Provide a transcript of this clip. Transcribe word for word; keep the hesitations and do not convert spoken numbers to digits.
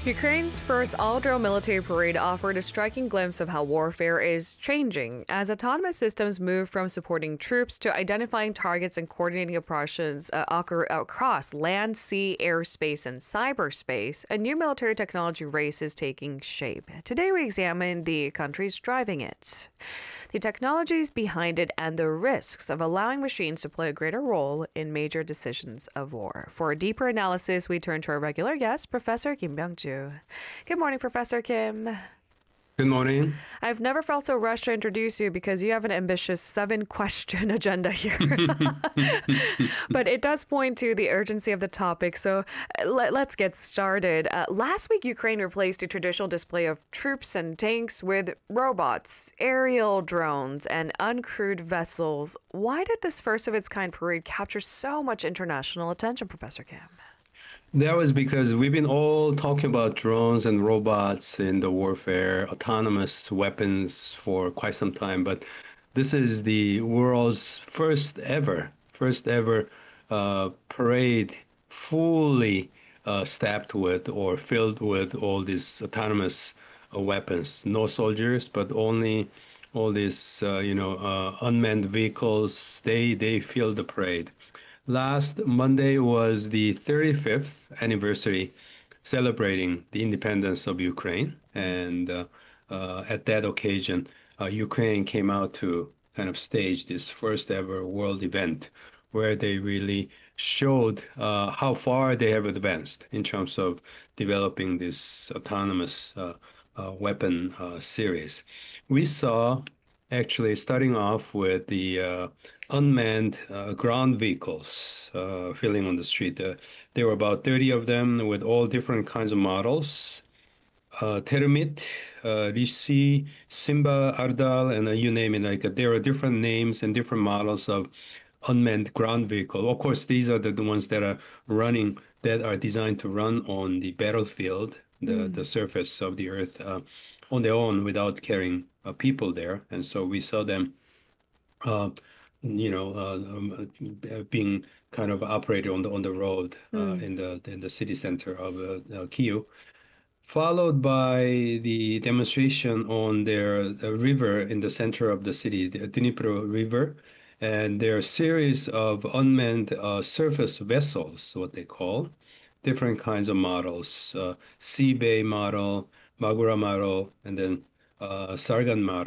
Ukraine's first all-drill military parade offered a striking glimpse of how warfare is changing as autonomous systems move from supporting troops to identifying targets and coordinating operations uh, occur- across land, sea, airspace, and cyberspace. A new military technology race is taking shape. Today, we examine the countries driving it, the technologies behind it, and the risks of allowing machines to play a greater role in major decisions of war. For a deeper analysis, we turn to our regular guest, Professor Kim Byung-ju. Good morning, Professor Kim. Good morning. I've never felt so rushed to introduce you because you have an ambitious seven-question agenda here. But it does point to the urgency of the topic, so uh, let, us get started. Uh, last week, Ukraine replaced a traditional display of troops and tanks with robots, aerial drones, and uncrewed vessels. Why did this first-of-its-kind parade capture so much international attention, Professor Kim? That was because we've been all talking about drones and robots in the warfare, autonomous weapons for quite some time. But this is the world's first ever, first ever uh, parade fully uh, staffed with or filled with all these autonomous uh, weapons. No soldiers, but only all these, uh, you know, uh, unmanned vehicles. They they fill the parade. Last Monday was the thirty-fifth anniversary celebrating the independence of Ukraine. And uh, uh, at that occasion, uh, Ukraine came out to kind of stage this first ever world event where they really showed uh, how far they have advanced in terms of developing this autonomous uh, uh, weapon uh, series. We saw actually starting off with the uh, unmanned uh, ground vehicles uh, filling on the street. Uh, there were about thirty of them with all different kinds of models. Uh, Termit, uh, Rishi, Simba, Ardal, and uh, you name it. Like uh, there are different names and different models of unmanned ground vehicle. Of course, these are the, the ones that are running, that are designed to run on the battlefield, the, Mm. the surface of the earth, uh, on their own without carrying uh, people there. And so we saw them uh, you know, uh, um, uh, being kind of operated on the on the road uh, Mm. in the in the city center of uh, uh, Kyiv, followed by the demonstration on their uh, river in the center of the city, the Dnipro River, and there are a series of unmanned uh, surface vessels, what they call, different kinds of models, uh, Sea Bay model, Magura model, and then uh, Sargan model.